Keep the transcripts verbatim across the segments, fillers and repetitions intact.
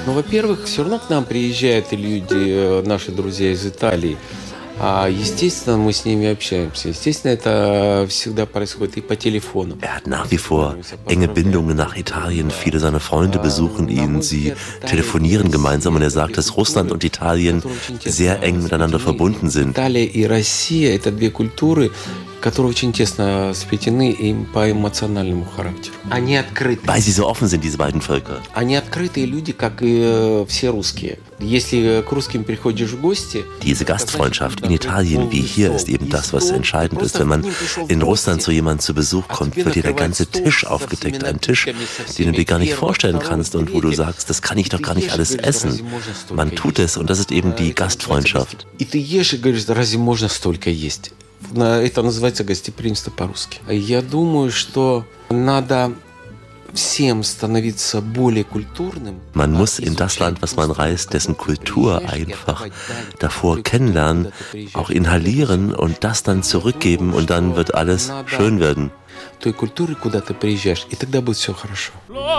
Ну, во-первых, все равно к нам приезжают люди, наши друзья из Италии. А, естественно, мы с ними общаемся. Естественно, это всегда происходит и по телефону. Er hat nach wie vor enge Bindungen nach Italien. Viele seiner Freunde besuchen ihn. Sie telefonieren gemeinsam und er sagt, dass Russland und Italien sehr eng miteinander verbunden sind. Италия и Россия – это две культуры, которые очень тесно сплетены им по эмоциональному характеру. Они открыты. Weil sie so offen sind, diese beiden Völker. Они открытые люди, как и все русские. Если к русским приходишь в гости... Diese Gastfreundschaft in Italien wie hier ist eben das, was entscheidend ist. Wenn man in Russland zu jemandem zu Besuch kommt, wird dir der ganze Tisch aufgedeckt. Ein Tisch, den du dir gar nicht vorstellen kannst und wo du sagst, das kann ich doch gar nicht alles essen. Man tut es und das ist eben die Gastfreundschaft. И ты ешь и говоришь, разве можно столько есть? Это называется гостеприимство по-русски. Я думаю, что надо всем становиться более культурным. Man muss in das Land, was man reist, dessen Kultur einfach davor kennenlernen, auch inhalieren und das dann zurückgeben und dann wird alles schön werden. Той культуры, куда ты приезжаешь, и тогда будет все хорошо.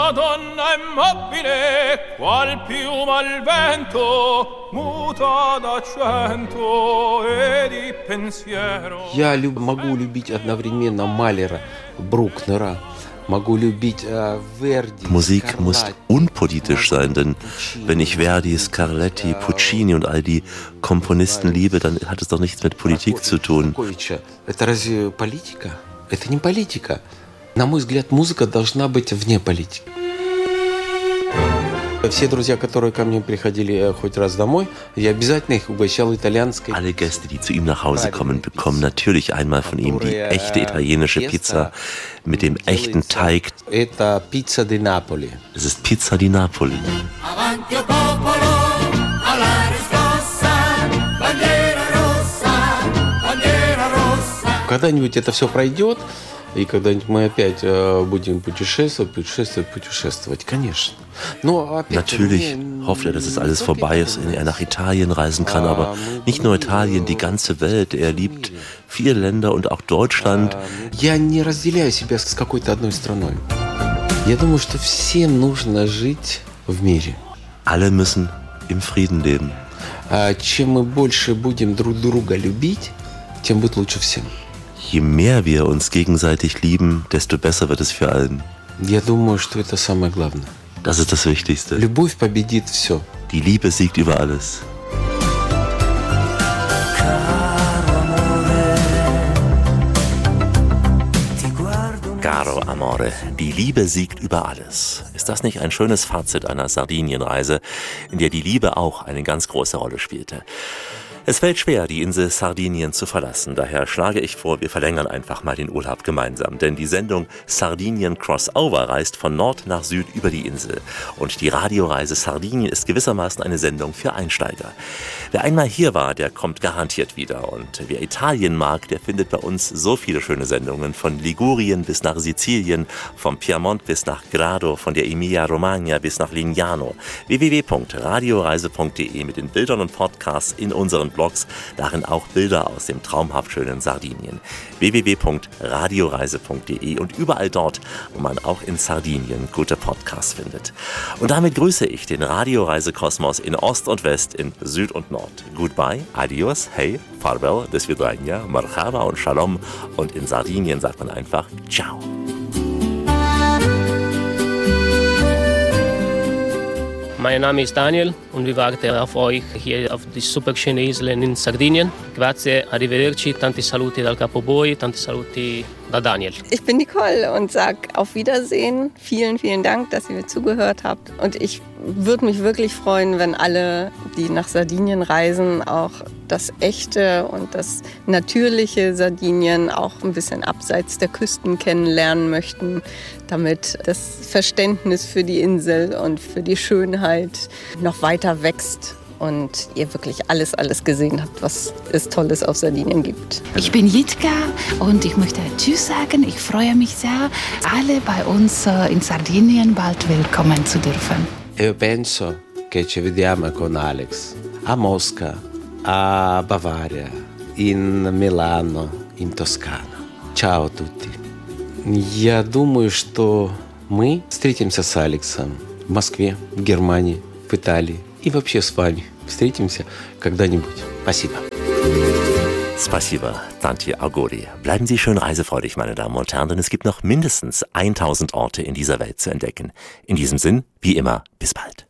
Я люб, могу любить одновременно Малера, Брукнера, могу любить äh, Verdi. Musik muss unpolitisch sein, denn wenn ich Verdi, Scarlatti, Puccini und all die Komponisten liebe, dann hat es doch nichts mit Politik zu tun. Это разве политика? Это не политика. На мой взгляд, музыка должна быть вне политики. Все друзья, которые ко мне приходили хоть раз домой, я обязательно их угощал итальянской. Alle Gäste, die zu ihm nach Hause kommen, bekommen natürlich einmal von ihm die echte italienische Pizza mit dem echten Teig. Это Pizza di Napoli. Es ist Pizza di Napoli. Когда-нибудь это все пройдет, и когда-нибудь мы опять äh, будем путешествовать, путешествовать, путешествовать, конечно. Но опять Natürlich hofft er, dass es alles vorbei ist und er nach Italien reisen kann, aber nicht nur Italien, die ganze Welt. Er liebt viele Länder und auch Deutschland. Я не разделяю себя с какой-то одной страной. Я думаю, что всем нужно жить в мире. Alle müssen im Frieden leben. Чем мы больше будем друг друга любить, тем будет лучше всем. Je mehr wir uns gegenseitig lieben, desto besser wird es für allen. Я думаю, что это самое главное. Das ist das Wichtigste. Любовь победит все. Die Liebe siegt über alles. Caro Amore, die Liebe siegt über alles. Ist das nicht ein schönes Fazit einer Sardinienreise, in der die Liebe auch eine ganz große Rolle spielte? Es fällt schwer, die Insel Sardinien zu verlassen. Daher schlage ich vor, wir verlängern einfach mal den Urlaub gemeinsam. Denn die Sendung Sardinien Crossover reist von Nord nach Süd über die Insel. Und die Radioreise Sardinien ist gewissermaßen eine Sendung für Einsteiger. Wer einmal hier war, der kommt garantiert wieder. Und wer Italien mag, der findet bei uns so viele schöne Sendungen. Von Ligurien bis nach Sizilien, vom Piemont bis nach Grado, von der Emilia-Romagna bis nach Lignano. w w w punkt radioreise punkt de mit den Bildern und Podcasts in unseren Blogs, darin auch Bilder aus dem traumhaft schönen Sardinien. w w w punkt radioreise punkt de und überall dort, wo man auch in Sardinien gute Podcasts findet. Und damit grüße ich den Radioreisekosmos in Ost und West, in Süd und Nord. Goodbye, adios, hey, farewell, do svidania, marhaba und shalom. Und in Sardinien sagt man einfach ciao. Mein Name ist Daniel und wir warten auf euch hier auf die super schönen Inseln in Sardinien. Grazie, arrivederci, tanti saluti dal Capoboi, tanti saluti da Daniel. Ich bin Nicole und sage auf Wiedersehen. Vielen, vielen Dank, dass ihr mir zugehört habt. Und ich würde mich wirklich freuen, wenn alle, die nach Sardinien reisen, auch das echte und das natürliche Sardinien auch ein bisschen abseits der Küsten kennenlernen möchten, damit das Verständnis für die Insel und für die Schönheit noch weiter wächst und ihr wirklich alles, alles gesehen habt, was es Tolles auf Sardinien gibt. Ich bin Jitka und ich möchte Tschüss sagen. Ich freue mich sehr, alle bei uns in Sardinien bald willkommen zu dürfen. Io penso che ci vediamo con Alex a Mosca, a Bavaria, in Milano, in Тоскана. Ciao a tutti. Я думаю, что мы встретимся с Алексом в Москве, в Германии, в Италии и вообще с вами встретимся когда-нибудь. Спасибо. Spasiba, tanti auguri. Bleiben Sie schön reisefreudig, meine Damen und Herren, denn es gibt noch mindestens tausend Orte in dieser Welt zu entdecken. In diesem Sinn, wie immer, bis bald.